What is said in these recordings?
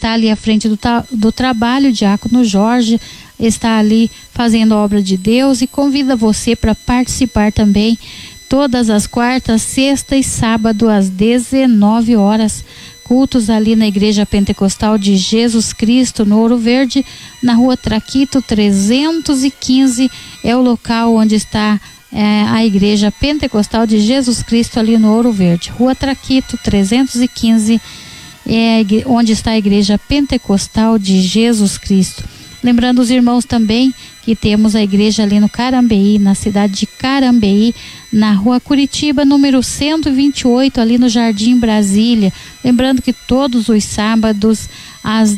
está ali à frente do trabalho, o diácono Jorge, está ali fazendo a obra de Deus e convida você para participar também todas as quartas, sexta e sábado às 19 horas. Cultos ali na Igreja Pentecostal de Jesus Cristo, no Ouro Verde, na Rua Traquito 315, é o local onde está a Igreja Pentecostal de Jesus Cristo ali no Ouro Verde. Rua Traquito 315, onde está a Igreja Pentecostal de Jesus Cristo. Lembrando os irmãos também que temos a igreja ali no Carambeí, na cidade de Carambeí, na Rua Curitiba, número 128, ali no Jardim Brasília. Lembrando que todos os sábados, às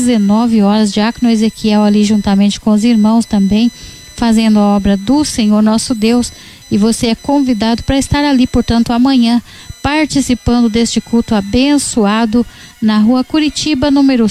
19 horas, diácono Ezequiel ali juntamente com os irmãos também, fazendo a obra do Senhor nosso Deus. E você é convidado para estar ali, portanto, amanhã, participando deste culto abençoado na Rua Curitiba, número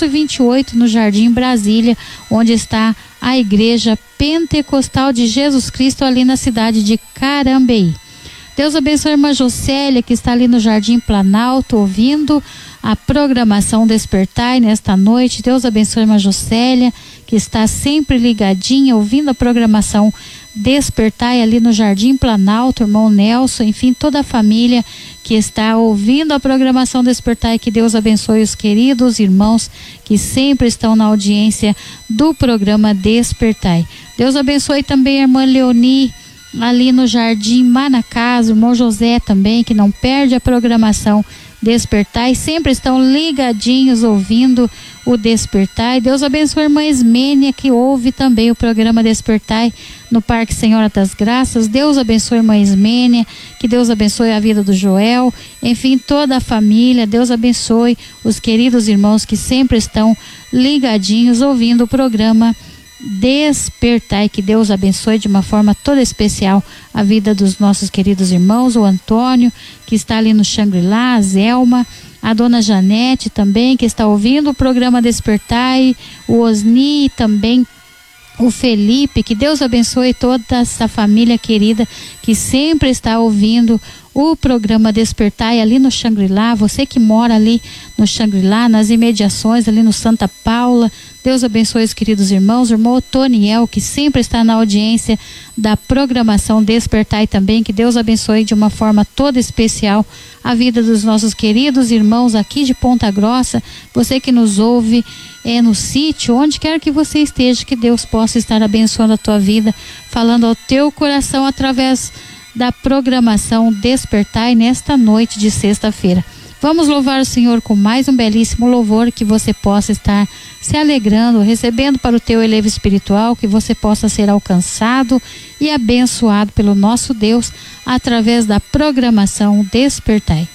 128, no Jardim Brasília, onde está a Igreja Pentecostal de Jesus Cristo, ali na cidade de Carambeí. Deus abençoe a irmã Jocélia, que está ali no Jardim Planalto, ouvindo a programação Despertai nesta noite. Deus abençoe a irmã Jocélia, que está sempre ligadinha, ouvindo a programação Despertai ali no Jardim Planalto, irmão Nelson, enfim, toda a família que está ouvindo a programação Despertai. Que Deus abençoe os queridos irmãos que sempre estão na audiência do programa Despertai. Deus abençoe também a irmã Leoni, ali no Jardim Manacasa, o irmão José também, que não perde a programação Despertai, sempre estão ligadinhos ouvindo o Despertai. Deus abençoe a irmã Ismênia, que ouve também o programa Despertai no Parque Senhora das Graças. Deus abençoe a irmã Ismênia, que Deus abençoe a vida do Joel, enfim, toda a família. Deus abençoe os queridos irmãos que sempre estão ligadinhos ouvindo o programa Despertai. Que Deus abençoe de uma forma toda especial a vida dos nossos queridos irmãos, o Antônio, que está ali no Xangri-Lá, a Zelma, a dona Janete também, que está ouvindo o programa Despertai, o Osni também, o Felipe. Que Deus abençoe toda essa família querida que sempre está ouvindo o programa Despertai ali no Xangri-Lá. Você que mora ali no Xangri-Lá, nas imediações ali no Santa Paula, Deus abençoe os queridos irmãos. O irmão Otoniel, que sempre está na audiência da programação Despertai também. Que Deus abençoe de uma forma toda especial a vida dos nossos queridos irmãos aqui de Ponta Grossa. Você que nos ouve no sítio, onde quer que você esteja, que Deus possa estar abençoando a tua vida, falando ao teu coração através da programação Despertai nesta noite de sexta-feira. Vamos louvar o Senhor com mais um belíssimo louvor, que você possa estar se alegrando, recebendo para o teu elevo espiritual, que você possa ser alcançado e abençoado pelo nosso Deus através da programação Despertai.